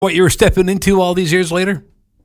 what you were stepping into all these years later?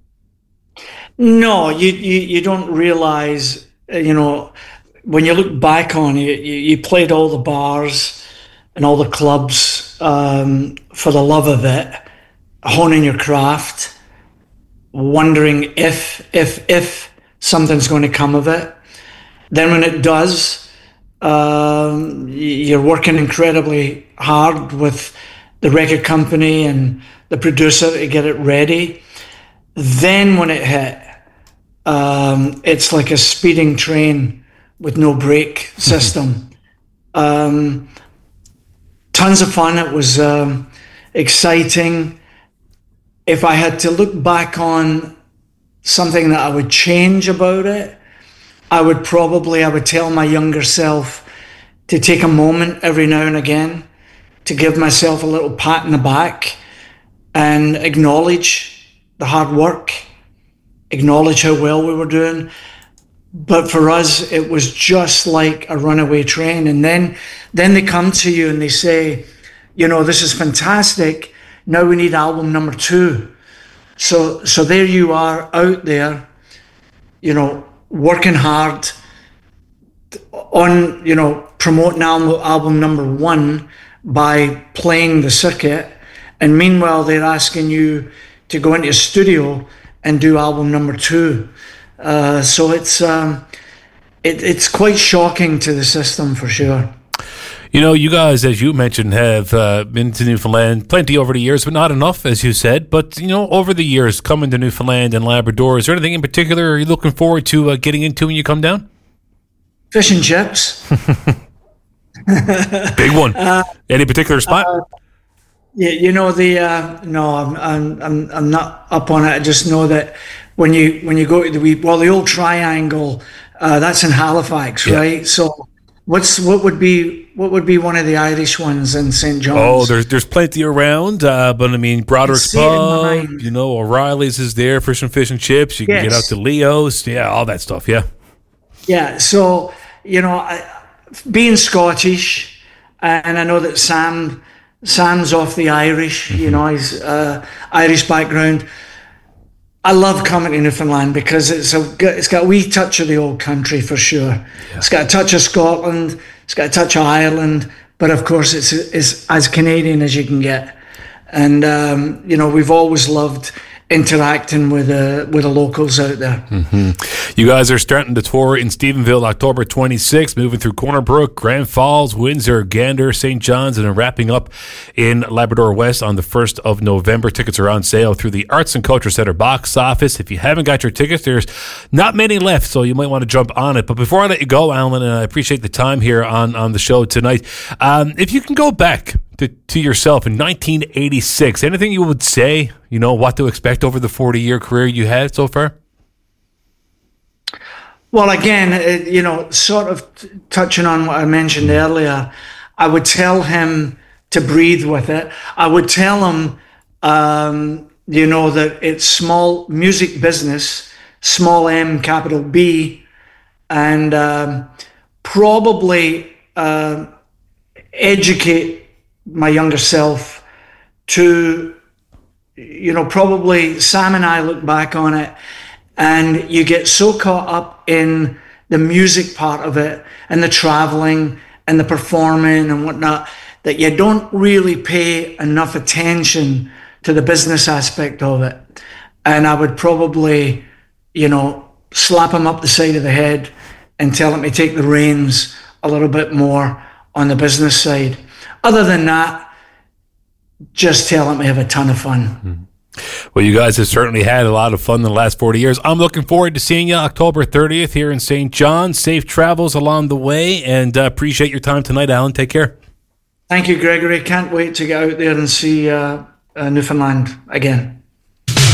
No, you don't realize, when you look back on it, you played all the bars and all the clubs for the love of it, honing your craft, wondering if something's going to come of it. Then when it does, you're working incredibly hard with the record company and the producer to get it ready. Then when it hit, it's like a speeding train with no brake system. Tons of fun. It was exciting. If I had to look back on something that I would change about it, I would tell my younger self to take a moment every now and again to give myself a little pat in the back and acknowledge the hard work, acknowledge how well we were doing. But for us, it was just like a runaway train. And then they come to you and they say, this is fantastic. Now we need album number 2. So there you are out there, working hard on, promoting album number 1 by playing the circuit. And meanwhile, they're asking you to go into a studio and do album number 2. So it's quite shocking to the system for sure. You guys, as you mentioned, have been to Newfoundland plenty over the years, but not enough, as you said. But, over the years, coming to Newfoundland and Labrador, is there anything in particular are you looking forward to getting into when you come down? Fish and chips. Big one. Any particular spot? No, I'm not up on it. I just know that when you go to the old Triangle, that's in Halifax, right? So what would be one of the Irish ones in St. John's? Oh, there's plenty around, but I mean Broderick's Pub, O'Reilly's is there for some fish and chips. You can get out to Leo's, all that stuff, yeah. Yeah, so being Scottish, and I know that Sam's off the Irish, he's Irish background. I love coming to Newfoundland because it's got a wee touch of the old country for sure. Yeah. It's got a touch of Scotland, it's got a touch of Ireland, but of course it's as Canadian as you can get. And we've always loved interacting with the locals out there. Mm-hmm. You guys are starting the tour in Stephenville October 26th, moving through Corner Brook, Grand Falls, Windsor, Gander, St. John's, and then wrapping up in Labrador West on the 1st of November. Tickets are on sale through the Arts and Culture Centre box office. If you haven't got your tickets, there's not many left, so you might want to jump on it. But before I let you go, Alan, and I appreciate the time here on the show tonight, if you can go back to yourself in 1986, anything you would say, what to expect over the 40-year career you had so far? Well, again, sort of touching on what I mentioned earlier, I would tell him to breathe with it. I would tell him, that it's small music business, small M, capital B, and probably educate my younger self to, probably Sam and I look back on it and you get so caught up in the music part of it and the traveling and the performing and whatnot that you don't really pay enough attention to the business aspect of it. And I would probably, slap him up the side of the head and tell him to take the reins a little bit more on the business side. Other than that, just tell him to have a ton of fun. Mm-hmm. Well, you guys have certainly had a lot of fun in the last 40 years. I'm looking forward to seeing you October 30th here in St. John. Safe travels along the way, and appreciate your time tonight, Alan. Take care. Thank you, Gregory. Can't wait to get out there and see Newfoundland again.